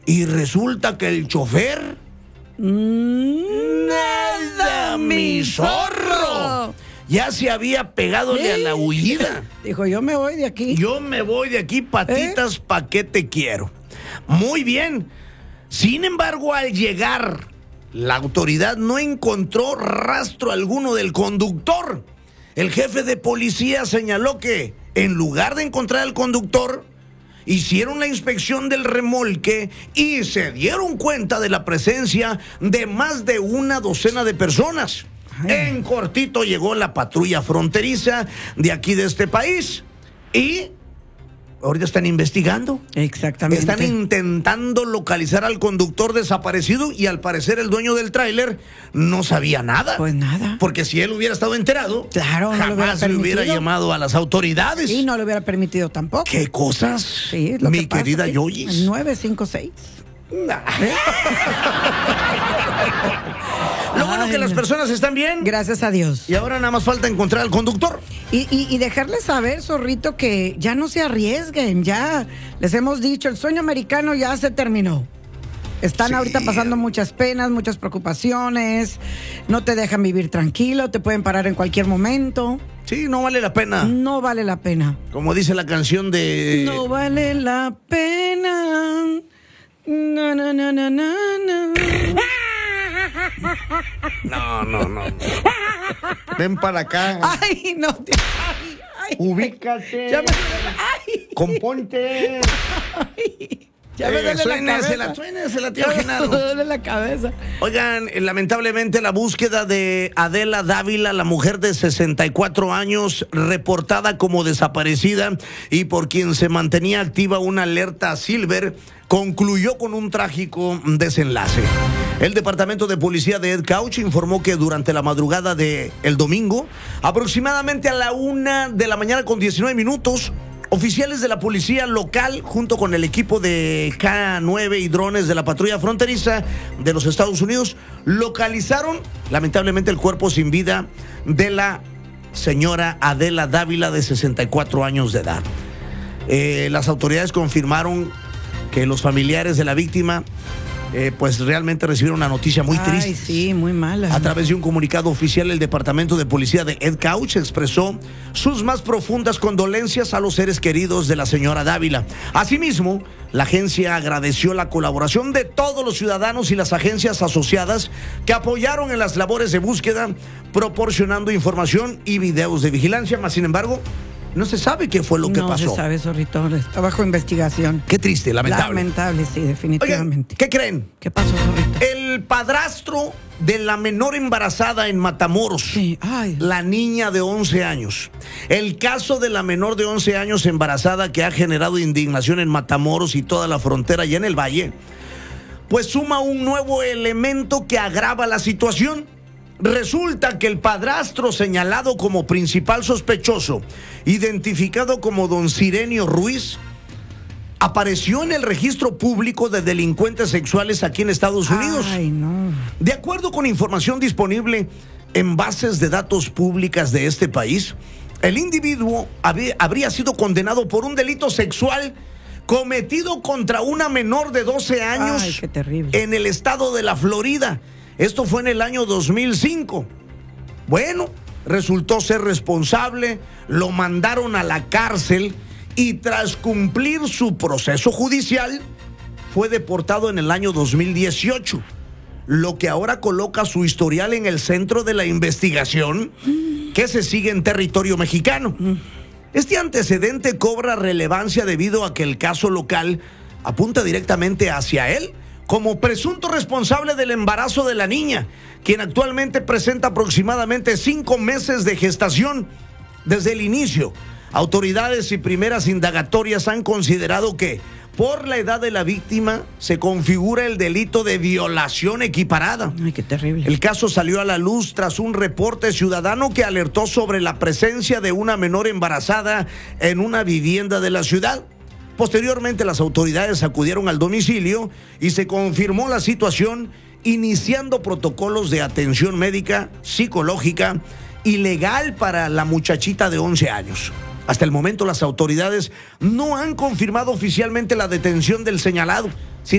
Y resulta que el chofer... ¡Nada, mi zorro! Ya se había pegadole a la huida. Dijo, yo me voy de aquí. Yo me voy de aquí, patitas, ¿pa' qué te quiero? Muy bien. Sin embargo, al llegar, la autoridad no encontró rastro alguno del conductor. El jefe de policía señaló que, en lugar de encontrar al conductor, hicieron la inspección del remolque y se dieron cuenta de la presencia de más de una docena de personas. En cortito llegó la patrulla fronteriza de aquí de este país y ahorita están investigando. Exactamente. Están intentando localizar al conductor desaparecido y al parecer el dueño del tráiler no sabía nada. Pues nada. Porque si él hubiera estado enterado, claro, no jamás le hubiera llamado a las autoridades. Y no le hubiera permitido tampoco. ¿Qué cosas? Sí, lo mi que pasa querida es que Yoyis. 956. Lo bueno que las personas están bien. Gracias a Dios. Y ahora nada más falta encontrar al conductor. Y dejarles saber, zorrito, que ya no se arriesguen. Ya les hemos dicho, el sueño americano ya se terminó. Están ahorita pasando muchas penas, muchas preocupaciones. No te dejan vivir tranquilo, te pueden parar en cualquier momento. Sí, no vale la pena. No vale la pena. Como dice la canción de... No vale la pena. No, no, no, no, no, no. No. Ven para acá. Ay, no. Ay. Ubícate. Ya me... Componte. Ay. Ya me duele la cabeza. Suénesela, tío Genaro. Me duele la cabeza. Oigan, lamentablemente la búsqueda de Adela Dávila, la mujer de 64 años, reportada como desaparecida y por quien se mantenía activa una alerta Silver, concluyó con un trágico desenlace. El Departamento de Policía de Ed Couch informó que durante la madrugada del domingo, aproximadamente a la 1:19 a.m, oficiales de la policía local, junto con el equipo de K9 y drones de la patrulla fronteriza de los Estados Unidos, localizaron, lamentablemente, el cuerpo sin vida de la señora Adela Dávila, de 64 años de edad. Las autoridades confirmaron que los familiares de la víctima pues realmente recibieron una noticia muy triste. Ay, sí, muy mala. A través de un comunicado oficial, el Departamento de Policía de Ed Couch expresó sus más profundas condolencias a los seres queridos de la señora Dávila. Asimismo, la agencia agradeció la colaboración de todos los ciudadanos y las agencias asociadas que apoyaron en las labores de búsqueda, proporcionando información y videos de vigilancia. Mas, sin embargo, no se sabe qué fue lo que pasó. No se sabe, zorrito. Está bajo investigación. Qué triste, lamentable. Lamentable, sí, definitivamente. Oigan, ¿qué creen? ¿Qué pasó, zorrito? El padrastro de la menor embarazada en Matamoros. Sí, ay. La niña de 11 años. El caso de la menor de 11 años embarazada que ha generado indignación en Matamoros y toda la frontera y en el Valle, pues suma un nuevo elemento que agrava la situación. Resulta que el padrastro señalado como principal sospechoso, identificado como don Cirenio Ruiz, apareció en el registro público de delincuentes sexuales aquí en Estados Unidos. Ay, no. De acuerdo con información disponible en bases de datos públicas de este país, el individuo habría sido condenado por un delito sexual cometido contra una menor de 12 años. Ay, qué terrible. En el estado de la Florida. Esto fue en el año 2005. Bueno, resultó ser responsable, lo mandaron a la cárcel y tras cumplir su proceso judicial, fue deportado en el año 2018, lo que ahora coloca su historial en el centro de la investigación que se sigue en territorio mexicano. Este antecedente cobra relevancia debido a que el caso local apunta directamente hacia él como presunto responsable del embarazo de la niña, quien actualmente presenta aproximadamente 5 meses de gestación. Desde el inicio, autoridades y primeras indagatorias han considerado que, por la edad de la víctima, se configura el delito de violación equiparada. Ay, qué terrible. El caso salió a la luz tras un reporte ciudadano que alertó sobre la presencia de una menor embarazada en una vivienda de la ciudad. Posteriormente, las autoridades acudieron al domicilio y se confirmó la situación, iniciando protocolos de atención médica, psicológica y legal para la muchachita de 11 años. Hasta el momento, las autoridades no han confirmado oficialmente la detención del señalado.